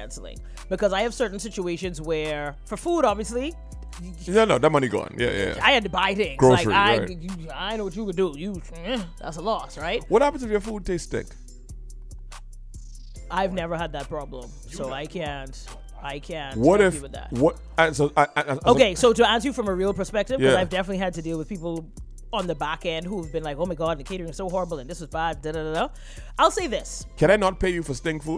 canceling because I have certain situations where, for food, obviously. No, that money gone. Yeah. I had to buy things. Grocery, I know what you could do. That's a loss, right? What happens if your food tastes stink? I've never had that problem, so I can't. What help if you with that? what? Okay, so to answer you from a real perspective, because Yeah. I've definitely had to deal with people on the back end who've been like, "Oh my God, the catering is so horrible and this is bad." Da da da da. I'll say this: Can I not pay you for stink food?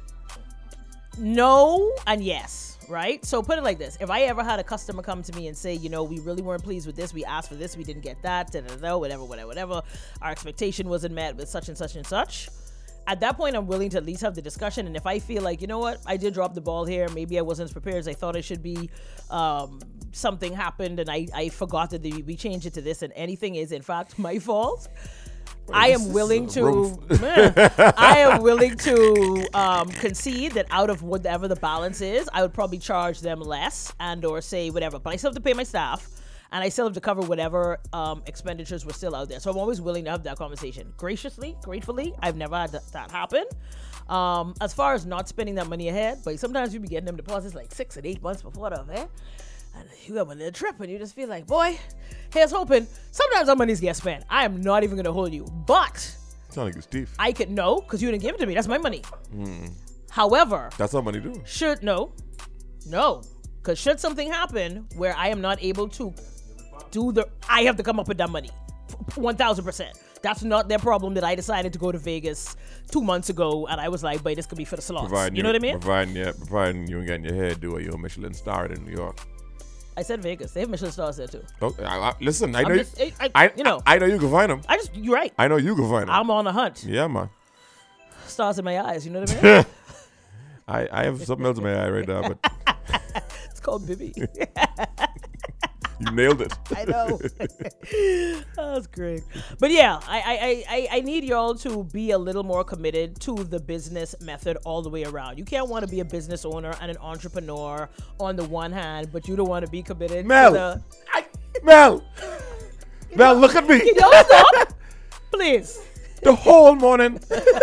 no and yes. Right? So put it like this. If I ever had a customer come to me and say, we really weren't pleased with this. We asked for this. We didn't get that. Da, da, da, whatever. Our expectation wasn't met with such and such and such. At that point, I'm willing to at least have the discussion. And if I feel like, you know what, I did drop the ball here. Maybe I wasn't as prepared as I thought I should be. Something happened and I forgot that we changed it to this. And anything is, in fact, my fault. I am willing to concede that out of whatever the balance is, I would probably charge them less and or say whatever. But I still have to pay my staff and I still have to cover whatever expenditures were still out there. So I'm always willing to have that conversation. Gratefully, I've never had that happen. As far as not spending that money ahead, but sometimes you be getting them deposits like 6 and 8 months before the event. And you have a little trip and you just feel like, boy, here's hoping. Sometimes our money's get spent. I am not even going to hold you. But Sound like it's thief. I could know because you didn't give it to me. That's my money. However, That's how money do. because should something happen where I am not able to I have to come up with that money. 1,000%. That's not their problem that I decided to go to Vegas 2 months ago and I was like, but this could be for the slots. You know what I mean? Providing you ain't getting your hair do your Michelin star in New York. I said Vegas. They have Michelin stars there too. Oh, listen, I know I know you can find them. You're right. I know you can find them. I'm on a hunt. Yeah, man. Stars in my eyes. You know what I mean? I have something else in my eye right now, but It's called Bibi. you nailed it. I know. That's great. But yeah, I need y'all to be a little more committed to the business method all the way around. You can't want to be a business owner and an entrepreneur on the one hand, but you don't want to be committed Mel, to Mel, look at me. Can y'all stop? Please. The whole morning.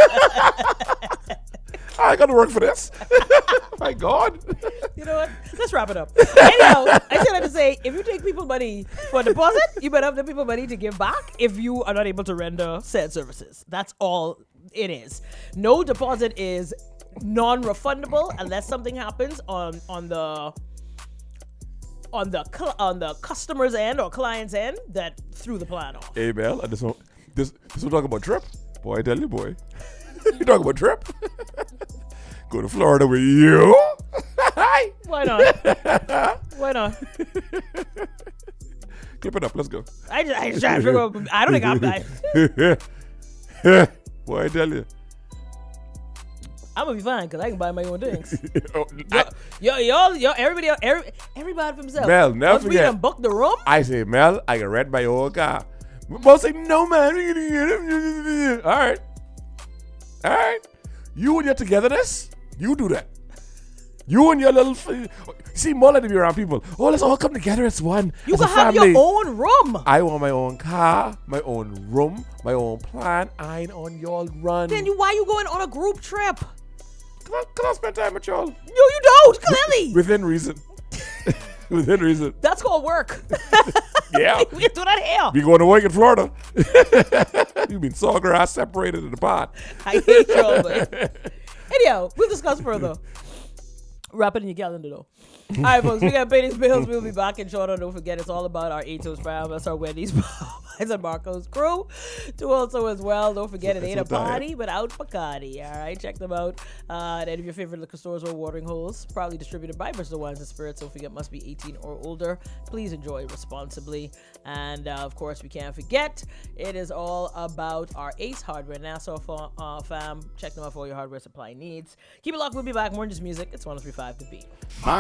I got to work for this. My God. You know what? Let's wrap it up. Anyhow, I still have to say, if you take people money for a deposit, you better have the people money to give back if you are not able to render said services. That's all it is. No deposit is non-refundable unless something happens on the customer's end or client's end that threw the plan off. Hey, Mel, this one talk about trip. Boy, I tell you, boy. You talk about trip? Go to Florida with you? Why not? Why not? Clip it up. Let's go. I just trying to figure out. I don't think Boy, I tell you. I'm gonna be fine because I can buy my own things. Y'all, everybody for himself. Mel, never Once we forget. done booked the room. I say, Mel, I can rent my own car. Both say, no, man. All right. You and your togetherness, you do that. You and your little... See, more like to be around people. Oh, let's all come together as one. You as can a have family. your own room. I want my own car, my own room, my own plan. I ain't on y'all run. Then why you going on a group trip? Can I spend time with y'all? No, you don't, clearly. Within reason. Within reason. That's called work. Yeah. We do that here. We going to work in Florida. You been sawgrass separated in the pot. I hate y'all, but... Anyhow, we'll discuss further. Wrap it in your calendar, though. All right, folks, we got to pay these bills. We'll be back in short. Don't forget, it's all about our Atos fam. That's our Wendy's, Popeyes, and Marco's crew. Do also as well. Don't forget, it ain't a party without Bacardi. All right, check them out at any of your favorite liquor stores or watering holes. Proudly distributed by Bristol Wines and Spirits. Don't forget, must be 18 or older. Please enjoy responsibly. And, of course, we can't forget, it is all about our Ace Hardware Nassau fam. Check them out for all your hardware supply needs. Keep it locked. We'll be back. More just music. It's 103.5 The Beat.